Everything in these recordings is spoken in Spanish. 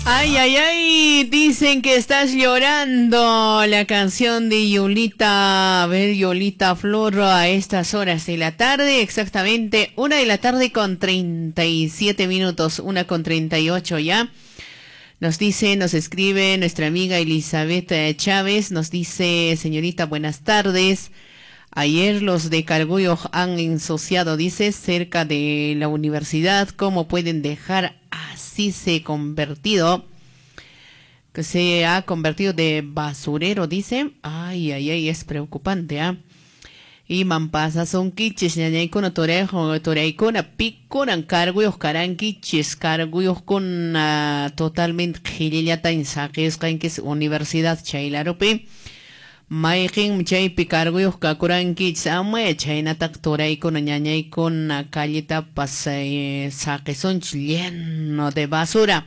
Ay, ay, ay, dicen que estás llorando la canción de Yolita, a ver, Yolita Flor a estas horas de la tarde, exactamente 1 de la tarde con 37 minutos, 1 con 38 ya. Nos dice, nos escribe nuestra amiga Elizabeth Chávez, nos dice, señorita, buenas tardes. Ayer los de Cargullo han ensuciado, dice, cerca de la universidad. ¿Cómo pueden dejar así que se ha convertido de basurero, dice? Ay, ay, ay, es preocupante, ¿ah? Y mampasa son quiches, ñañaykuna toraykuna pikunan carguyos karankichis, carguyos con totalmente gilillata insaqisqa inkis universidad chaylarupi. Mayqin chaypi carguyos kakurankichis amay chaynataq toraykuna ñañaykuna calletapas saqisonchis lleno de basura.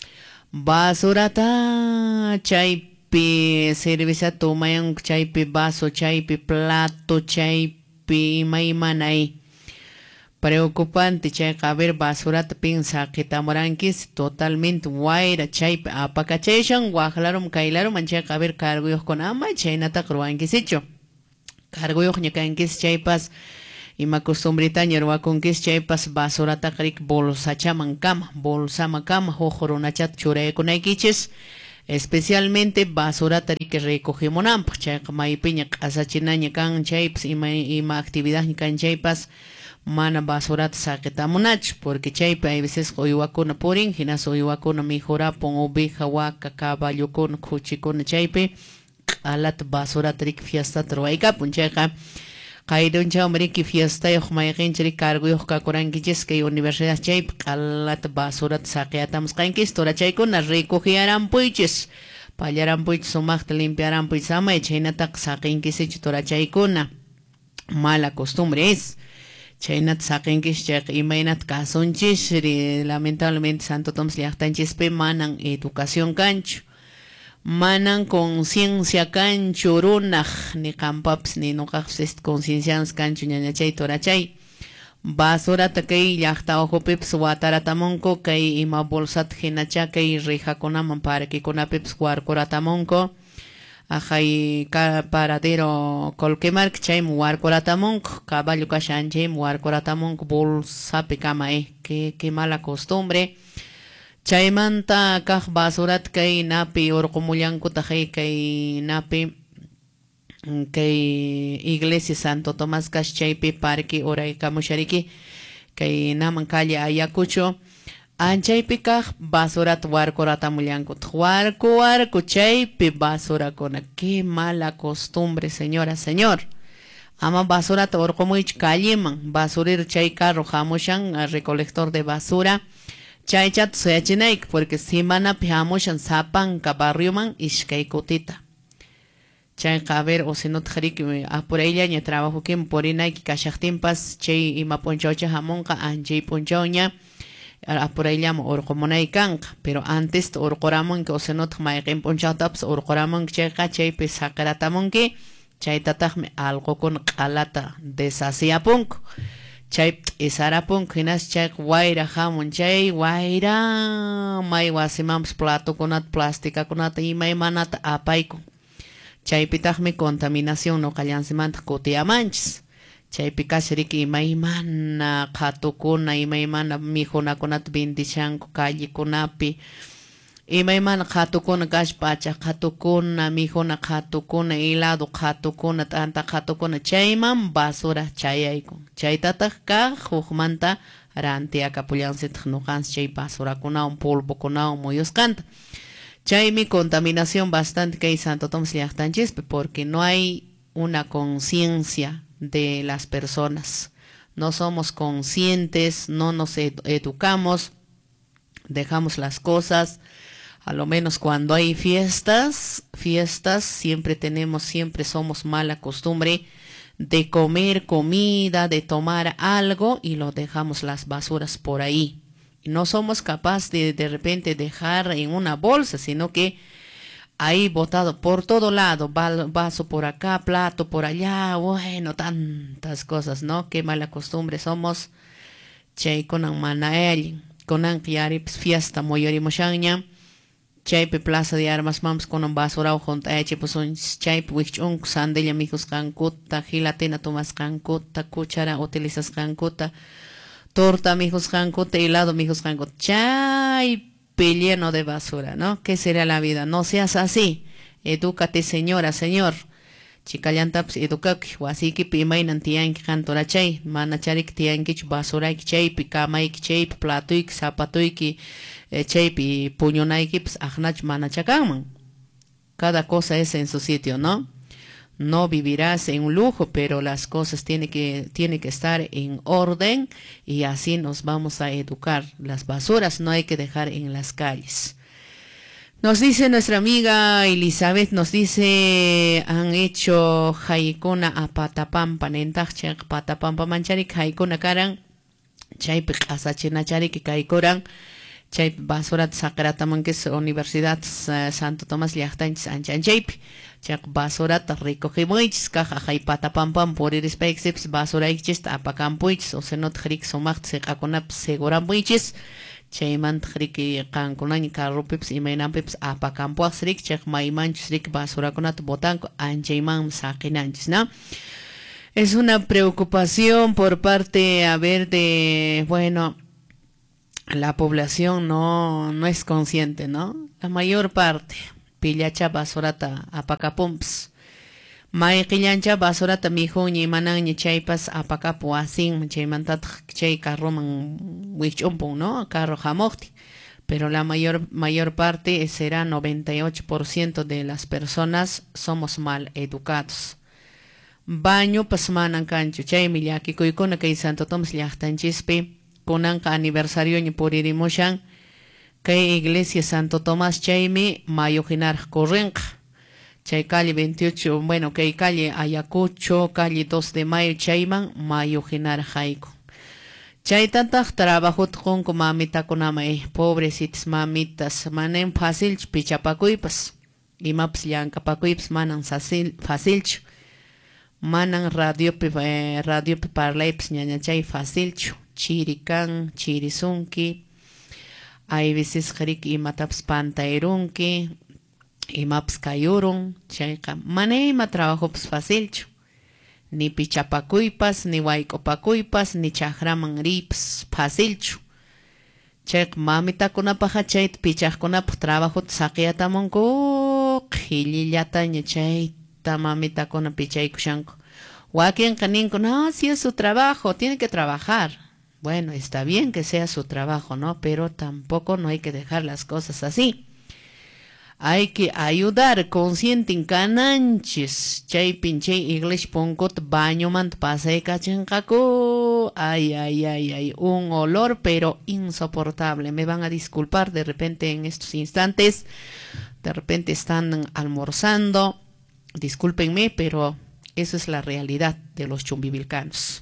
Basurata chaypi cerveza tomayan, chaypi vaso, chaypi plato, chaypi imaimanay. Preocupante chayqa, a ver, basurata piensa que tamoranquis totalmente guayra chaypi apakachayshan waqlarum kaylarum chayqa, a ver, carguyos con ama chaynata ruanquis hecho. Carguyos ñakanquis chaypas ima costumbrita ñarwakunkis chaypas basurata qrik bolsachaman kama, bolsama kama hojoronachat churaykunaykichis, especialmente basurata rik recogimonanpaq chayqa maypiña q'asachinaña kan chaypas ima actividad kan chaypas mana basurata saqitamunachu, porque chaypi hay veces uywakuna purin, hinas uywakuna mijurapun oveja, vaca, caballokuna, kuchikuna chaypi q'alata basurata rik fiestata ruwaykapun chayqa Kaidun chamriki fiesta y mayqinchri carguyuq kakurankichis kay universidad chaypi q'alata basurata saqiatamus qankis tora chaykuna recogiaranpuychis pallaranpuychis sumaqta limpiaranpuychis amay chaynataqa saqinkisichu tora chaykuna mala costumbre es chaynata saqinkis chayqa imaynata kasunchis lamentablemente Santo Tomás llaqtanchispi manan educación kanchu, manan conciencia kanchu runaq ni qampapas ni nuqaqpas conciencianas kanchu ñañachay torachay basurata kay llaqta ujupipas wataratamunku kay ima bolsata hinacha kay rijakunaman parquikunapipas warkuratamunku ajay paradero Colquemarca chaymi warkuratamunku caballo kashan chaymi warkuratamunku bolsapi kama qué mala costumbre. Chaymanta kaq basurat kay napi urqumullankuta kay napi kay iglesia Santo Tomás kash chaypi parque uraykamushariki kay naman calle Ayacucho anchaypi kaq basurat warkuratamullankut warku chaypi basurakuna. Qué mala costumbre, señora, señor. Ama basurata urqumuych calleman basurir chay carro hamushan recolector de basura chaychat suyachinayk, porque semanapi hamushan sapanka barrioman ishkay kutita chayqa, a ver, o si no tqarik apurayllaña trabajo kim purinayki kashaqtinpas chay ima punchawcha hamunqa anchay punchawña apurayllama urqumunay kanqa, pero antes urquramunki o si no mayqin punchawtapas urquramunki chayqa chaypi saqiratamunki chaytataqmi allqukuna q'alata desasiapunku chay isarapunku hinas chay wayra hamun chay wayra may wasimanpas platokunata plastikakunata imaymanata apayku chaypitaqmi contaminación nuqallansimanta kutiyamanchis chaypi kashriki imaymana qhatukuna imaymana mijunakunata bendishanku callekunapi imaymana qhatukuna kashpacha qhatukuna mijuna qhatukuna helado qhatukuna t'anta qhatukuna chayman basura chayayku chaytataq kaq hukmanta rantiakapullanchik nuqanchik chay basurakunawan polvokunawan muyusqanta chaymi contaminación bastante kay Santo Tomás llaqtanchispi, porque no hay una conciencia de las personas, no somos conscientes, no nos educamos, dejamos las cosas. A lo menos cuando hay fiestas siempre somos mala costumbre de comer comida, de tomar algo y lo dejamos las basuras por ahí. Y no somos capaces de repente dejar en una bolsa, sino que ahí botado por todo lado, vaso por acá, plato por allá, bueno, tantas cosas, ¿no? Qué mala costumbre somos. Chay konan manael, konan yarip fiesta moyorimushaña. chaype Plaza de Armas mams con un basura junta pues un chaype wichun sandella mijos cancuta gelatina tomas cancuta cuchara utilizas cancuta torta mijos cancuta helado mijos cancuta chaype lleno de basura, ¿no? ¿Qué será la vida? No seas así. Edúcate, señora, señor. Chicallantaps edukak wasiki pimainan tiyanki cantorachay manacharik tiyanki basuraiki chaypi kamayki chaypi platuyki zapatuyki chaypi puñunaykipas ajnach manachakanman. Cada cosa es en su sitio, ¿no? No vivirás en un lujo, pero las cosas tienen que estar en orden y así nos vamos a educar. Las basuras no hay que dejar en las calles. Nos dice nuestra amiga Elizabeth, nos dice, han hecho jaikuna a patapampa, nentachak patapampa mancharik jaikuna karan, chaype asachinacharik kaikoran, chaype basurat sakrataman que es Universidad Santo Tomás Llaqtanchis anchanchaypi, chak basurat recogimuichis kaja jay patapampam por iris pexeps basuraichis apakampuichis, o senot jrik somacht sekakunap segurampuichis, chayman thriki kankunani carrupips imaynanpips apakampuaqsrik chaq maymanchusrik basurakunata botanku anchayman saqinanchis, ¿no? Es una preocupación por parte, a ver, de, bueno, la población no es consciente, ¿no? La mayor parte pillacha basurata apakapumps. May qillancha basurata mijuñi manan ni chaypas apakapu asin chaymantat chay carroman wichumpun, ¿no? Carro jamoqti. Pero la mayor parte será 98% de las personas somos mal educados. Baño pas manan cancho chay millaki kuykuna kay Santo Tomás llaqtanchispi kunanqa aniversario ni puririmoshan kay iglesia Santo Tomás chaymi mayujinar correnqa. Chay calle 28, bueno, que calle Ayacucho, calle 2 de Mayo, chayman, Mayo Genar Jaico. Chay tantas trabajo con mamita con amay, pobrecitas mamitas, manen fácil pichapacuipas, y maps yancapacuipas manan fácil, manan radio parleips ñaña chay fácil, chirican, chirizunki, hay veces jerik y mataps pantairunki, y maps kayurun, chayka manema trabajo pues fácil, ni pichapacuipas, ni huaycopacuipas, ni chahraman rips fácil. Chek mamita kunapaja chayt pichajkunapaj trabajo saqiatamonku qhillillata ñachayta mamita kuna pichaykushanku. Wakin qaninko, no, si es su trabajo, tiene que trabajar. Bueno, está bien que sea su trabajo, ¿no? Pero tampoco no hay que dejar las cosas así. Hay que ayudar, consienten cananches. Chay pinche iglesia poncot baño mant pasay kachenkaku. Ay, un olor pero insoportable. Me van a disculpar de repente en estos instantes. De repente están almorzando. Discúlpenme, pero esa es la realidad de los chumbivilcanos.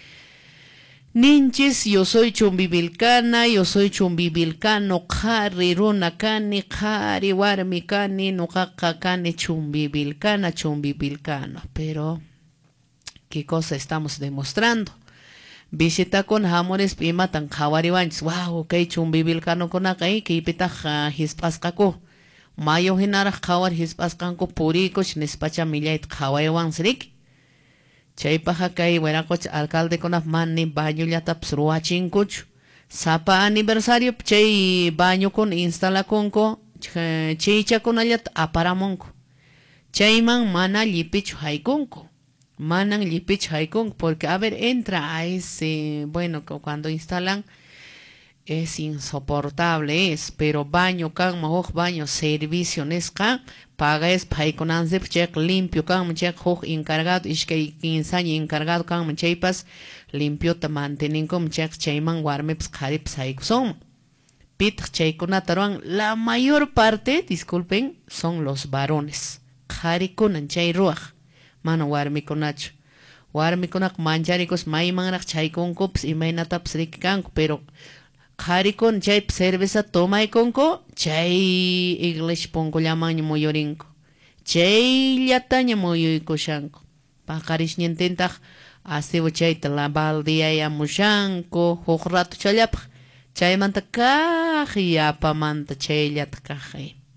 Ninches, yo soy chumbivilcana, yo soy chumbivilcano, kari runa kani, kari warmi kani, nukaka kani, chumbivilcano. Pero, ¿qué cosa estamos demostrando? Visita con amores pima tan kawariwanch, wow, ok, chumbivilcano con acá, que ipita hispascako. Mayo hinara kawar hispascanco purico, chinespacha milait kawaiwan srik. Chaypaja kay Hueracoch alcalde con afmani baño llata psruachinkuch. Sapa aniversario chay baño con instala conco chicha con allat aparamonco. Chayman mana lipich haikunko. Manan lipich haikunk porque a ver entra a ese, bueno, cuando instalan es insoportable pero baño kan mahoj baño servicio nesca paga es paikonanzep check limpio kan check hoj encargado ishkay 15 años encargado kan chaypas limpio ta mantenin com check chayman warmeps kharip saiksom pit chaykunataron la mayor parte, disculpen, son los varones kharikunan chay ruaj mano warmikunacho warmikunak mancharikos maymanraq chaykunkups imaynataps rikikanku pero Harikon chay cerveza toma y conco, chay iglesia pongo llamaño moyorinco, chay yataña moyoico shanco, pacarish niententaj, aseo chay la baldia ya mushanco, hojrato chayap, chay manta caji apa manta chay yat caje.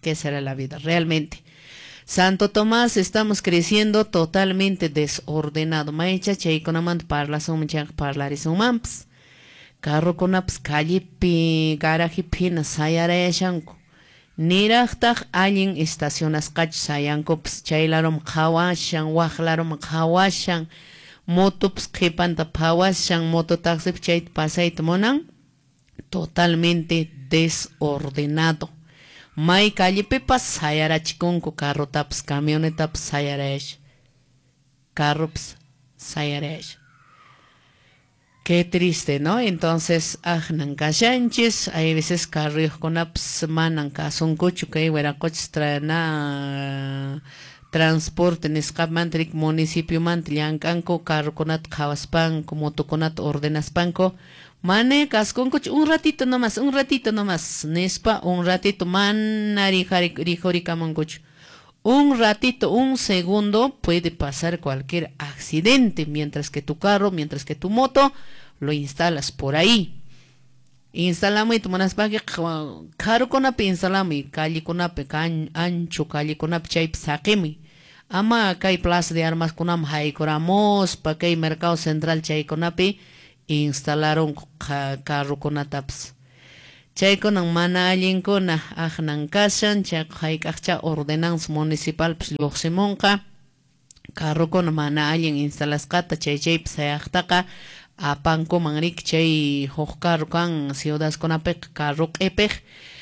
¿Qué será la vida realmente? Santo Tomás, estamos creciendo totalmente desordenado. Maicha chaykunamanta parlarisumampas. Carro kunapas callepi, garajipina sayarayashanku. Niraqtaq allin estacionasqachu sayankupas chaylarum qhawashan, waqlarum qhawashan, motopas qhipanta phawashan, mototaxip chayta pasayta munan. Totalmente desordenado. May callepipas sayarachikunku carrotapas, camionetapas sayarayash. Carrops sayarayash. Qué triste, ¿no? Entonces, nankashanchis, hay veces carros con aps manan kasun kuchu que hubiera coches transporte en escapmantrik municipio mantliancanco carro conat javaspanco motoconat ordenaspanco mane kaskun kuchu un ratito nomás nespa un ratito manari rijorikamankuchu. Un ratito, un segundo puede pasar cualquier accidente mientras que tu carro, mientras que tu moto lo instalas por ahí. Instalamos y tu manas para que carro con ape instalamos y calle con ape ancho calle con ape chay saquemi. Ama acá hay plaza de armas con am hay coramos para que hay mercado central chay con ape instalaron carro con ataps. Chaykunan mana allinkuna kashan hayk'aqcha ordenanza municipal lluqsimunqa carrukuna mana allin instalasqata chaypis sayaqtaqa apankuman rik chay huk carro kan ciudadkunapiqa carro q'ipiq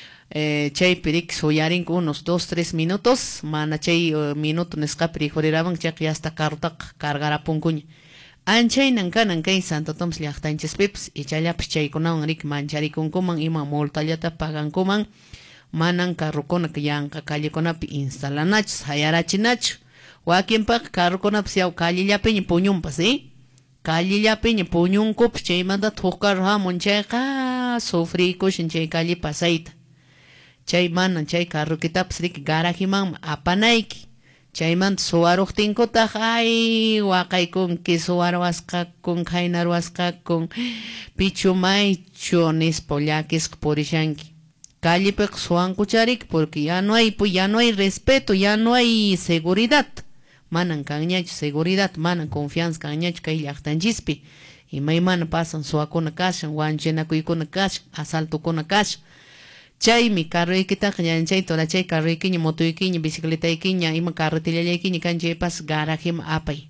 chaypi rik suyarinku unos 2-3 minutos mana chay minuto nisqapi rijuriraman chayqa yasta carrotaqa cargarapunkuña. Anchaynan kanan kay Santo Tomás llaqtanchispipas ichallapas chaykunawan rik mancharikunkuman ima multallata pagankuman manan carrukuna yanqa callekunapi instalanachu sayarachinachu wakinpaqa carrukunapas yaw callellapiña puñunpas callellapiña puñunkupas chaymanta huk carro hamun chayqa sufrikushin chay calle pasayta chay manan chay carruquitapas rik garajiman apanayki chaymanta suwaruqtinkutaq ay waqaykunki suwarwasqakun khaynarwasqakun pichu maychu nispa llakisqa purishanki callepiqa suwankucharik porque ya no hay respeto, ya no hay seguridad manan kanñachu seguridad manan confianza kanñachu kay llaqtanchispi imaymana pasan suwakuna kashan wanchinakuykuna kashan asaltukuna kashan. Chaymi carruykitaqa ñanchay chay carruykiña motuykiña bicicletaykiña ima carretillallaykiña kanchaypas garajima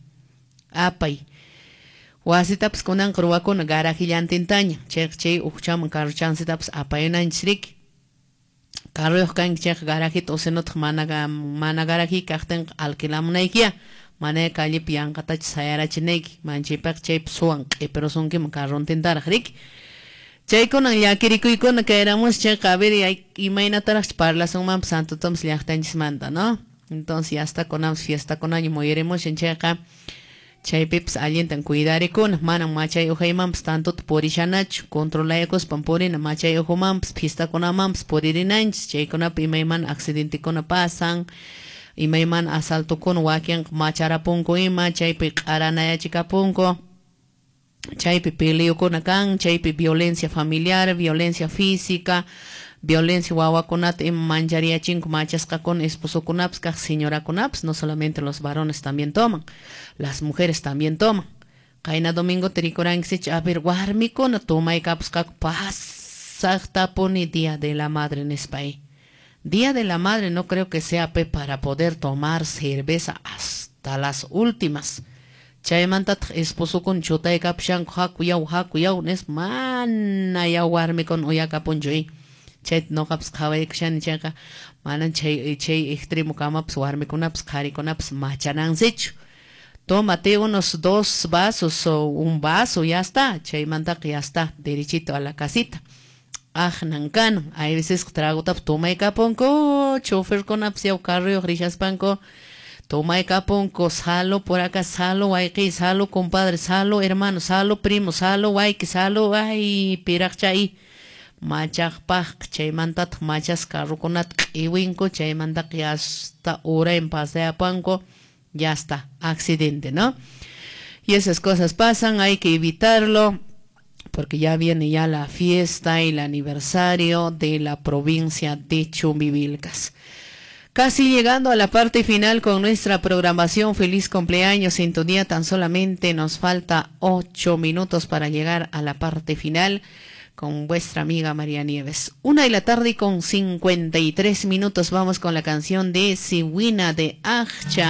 apay wasitapas kunanqa ruwakuna garajillantintaña chay ukchaman carruchansitapas apayunanchis riki carruyuq kanki chayqa garajita usinutaq mana garaji kaqtinqa alquilamunaykiya mana callepi yanqatachu sayarachinayki manchaypaqa chaypi suwan q'ipirusunkiman carruntintaraq riki. Chaykunan llakirikuykuna kayramos chayqa a ver imaynataraq parlasunman Santo Tomás llaqtanchismanta, ¿no? Entonces ya está kunamos fiestakunaña muyurimushan chayqa chaypipas allintan cuidarikuna manan machay uhaymanpas tantuta purishanachu controlayakuspan purina machay uhumanpas fiestakunamanpas puririnanchis chaykunapi imaymana accidentekuna pasan imaymana asaltukuna wakinqa macharapunku ima chaypi q'aranayachikapunku chaypi peleukuna kan chaypi violencia familiar, violencia física, violencia wawakunata ima manchariachinku machasqakuna esposokunapas kaq señorakunapas no solamente los varones también toman, las mujeres también toman. Qayna domingo tirikurankichik a ver warmikuna tumaykapusqaku pasaqtapuni Día de la Madre en España. Día de la Madre no creo que sea para poder tomar cerveza hasta las últimas. Chaymantataq esposokun chutaykapushanku hakuyaw nes mana yaw warmikuna uyakapunchu chay noqapas qhawaykushani chayqa manan chay extremo kamapas warmikunapas qharikunapas machanansichu. Tómate unos 2 vasos o un vaso, ya está. Chaymantaqa ya está, derechito a la casita. Nankano, hay veces tragotapas tomaykapunku, choferkunapas yaw carruyuq rishaspanku tomaykapunku salo por acá, salo wayqi, salo compadre, salo hermano, salo primo, salo wayki, salo ay piraqchay machaqpaq chaymantataq machas carrukunata q'iwinku chaymantaqa ya está hora en paseapanku ya está accidente, ¿no? Y esas cosas pasan, hay que evitarlo. porque ya viene ya la fiesta y el aniversario de la provincia de Chumbivilcas. Casi llegando a la parte final con nuestra programación. Feliz cumpleaños, sintonía. Tan solamente nos falta 8 minutos para llegar a la parte final con vuestra amiga María Nieves. 1:53 PM. Vamos con la canción de Siwina de Ajcha.